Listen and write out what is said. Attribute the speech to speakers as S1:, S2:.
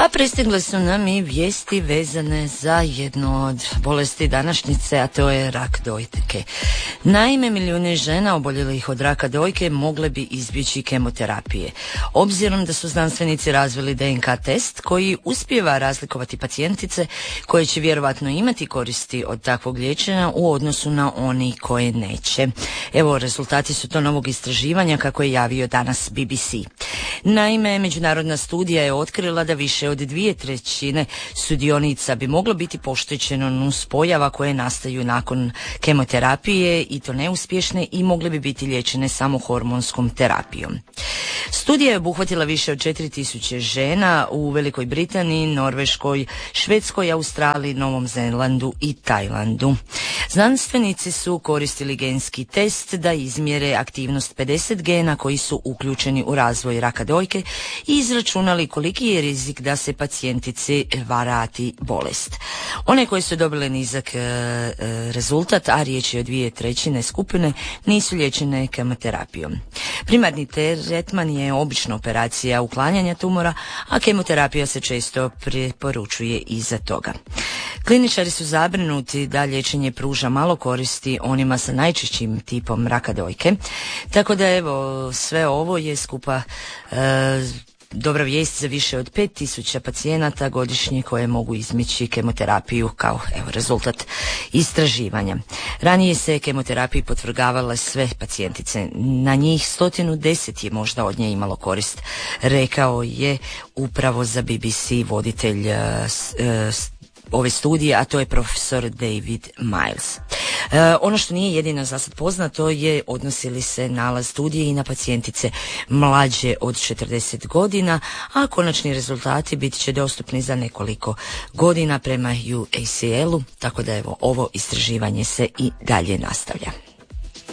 S1: A pristigle su nam i vijesti vezane za jednu od bolesti današnjice, a to je rak dojke. Naime, milijuni žena oboljelih od raka dojke mogle bi izbjeći kemoterapije. Obzirom da su znanstvenici razvili DNK test koji uspijeva razlikovati pacijentice koje će vjerovatno imati koristi od takvog liječenja u odnosu na oni koje neće. Evo, rezultati su to novog istraživanja kako je javio danas BBC. Naime, međunarodna studija je otkrila da više od 2/3 sudionica bi moglo biti poštećeno nuspojava koje nastaju nakon kemoterapije i to neuspješne i mogle bi biti liječene samo hormonskom terapijom. Studija je obuhvatila više od 4000 žena u Velikoj Britaniji, Norveškoj, Švedskoj, Australiji, Novom Zelandu i Tajlandu. Znanstvenici su koristili genski test da izmjere aktivnost 50 gena koji su uključeni u razvoj raka dojke i izračunali koliki je rizik da se pacijentici vrati bolest. One koje su dobile nizak rezultat, a riječ je o 2/3 skupine, nisu liječene kemoterapijom. Primarni tretman je obična operacija uklanjanja tumora, a kemoterapija se često preporučuje iza toga. Kliničari su zabrinuti da liječenje pruža malo koristi onima sa najčešćim tipom raka dojke, tako da evo sve ovo je skupa dobra vijest za više od 5000 pacijenata godišnje koje mogu izmići kemoterapiju kao rezultat istraživanja. Ranije se kemoterapiji podvrgavale sve pacijentice, na njih 110 je možda od nje imalo korist, rekao je upravo za BBC voditelj ove studije, a to je profesor David Miles. Ono što nije jedino za sad poznato je odnosi li se nalaz studije i na pacijentice mlađe od 40 godina, a konačni rezultati bit će dostupni za nekoliko godina prema UACL-u, tako da evo ovo istraživanje se i dalje nastavlja.